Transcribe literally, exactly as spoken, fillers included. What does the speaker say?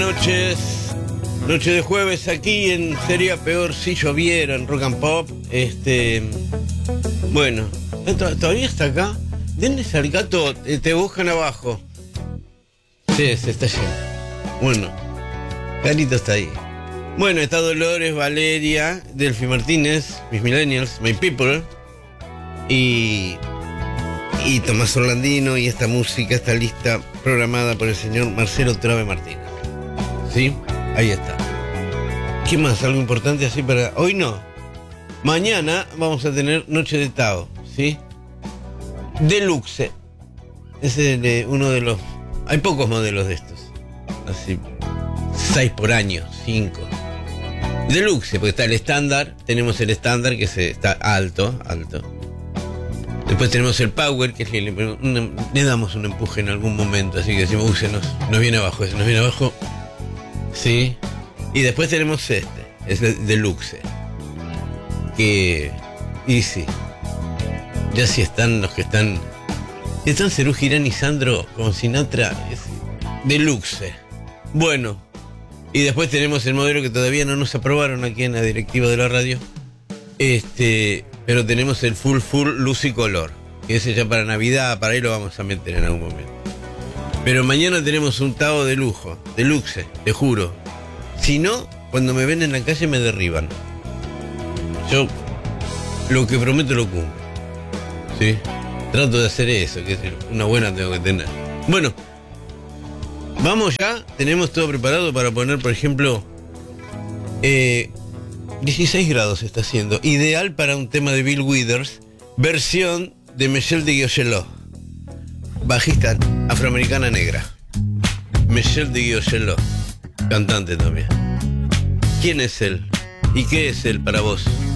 Noches, noche de jueves aquí en Sería Peor si lloviera en Rock and Pop. Este, bueno, todavía está acá. Denles al gato, te buscan abajo. Sí, se está yendo. Bueno, Carito está ahí. Bueno, está Dolores, Valeria, Delphi Martínez, mis millennials, my people. Y, y Tomás Orlandino, y esta música está lista, programada por el señor Marcelo Trave Martínez. ¿Sí? Ahí está. ¿Qué más? ¿Algo importante así para...? Hoy no. Mañana vamos a tener Noche de Tao, ¿sí? Deluxe. Ese es de uno de los... Hay pocos modelos de estos. Así, seis por año, cinco. Deluxe, porque está el estándar. Tenemos el estándar que se, está alto, alto. Después tenemos el Power, que le, le, le damos un empuje en algún momento. Así que decimos, uy, se nos, nos viene abajo, se nos viene abajo. Sí. Y después tenemos este, es el Deluxe. Que... Y sí. Ya si están los que están... Están Serú Girán y Sandro con Sinatra. Es Deluxe. Bueno. Y después tenemos el modelo que todavía no nos aprobaron aquí en la directiva de la radio. Este... Pero tenemos el Full Full Luz y Color. Que ese ya para Navidad, para ahí lo vamos a meter en algún momento. Pero mañana tenemos un Tao de lujo, Deluxe, te juro. Si no, cuando me ven en la calle me derriban. Yo lo que prometo lo cumplo. ¿Sí? Trato de hacer eso, que es una buena tengo que tener. Bueno, vamos ya, tenemos todo preparado para poner, por ejemplo, eh, dieciséis grados está haciendo. Ideal para un tema de Bill Withers, versión de Michelle DeGiocello, bajista afroamericana negra. Michelle DeGiocello, cantante también. ¿Quién es él? ¿Y qué es él para vos?